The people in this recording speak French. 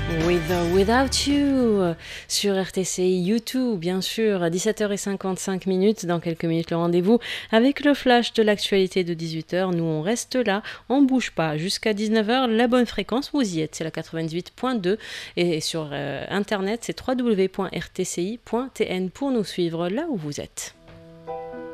With or Without You sur RTCI YouTube, bien sûr, à 17h55. Dans quelques minutes, le rendez-vous avec le flash de l'actualité de 18h. Nous, on reste là, on bouge pas. Jusqu'à 19h, la bonne fréquence, vous y êtes, c'est la 98.2. Et sur Internet, c'est www.rtci.tn pour nous suivre là où vous êtes.